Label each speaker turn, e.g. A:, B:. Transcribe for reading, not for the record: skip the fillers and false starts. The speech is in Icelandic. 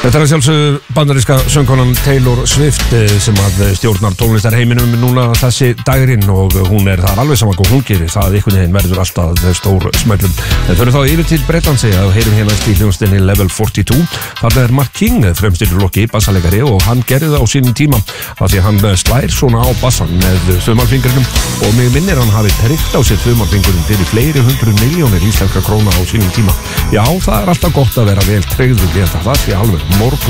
A: Þetta sjálfsögðu bandaríska söngkonan Taylor Swift sem að stjórnar tónlistarheiminum núna þessi dagurinn og hún þar alveg saman hvað hún gerir, það einhvern veginn verður alltaf stór smellum. En þau þá yfir til Bretlandsi að heyrum hérna í hljómsveitinni Level 42. Þarna Mark King fremstýrulokki bassalegari og hann gerði það á sínum tíma af því að hann slær svona á bassan með þumalfingrinum og mig minnir hann hafi tryggt á sér þumalfingurinn fyrir fleiri 100 milljónir íslenskra króna á sínum tíma. Já, það alltaf gott að vera vel tryggður við þetta, það sé alveg morgun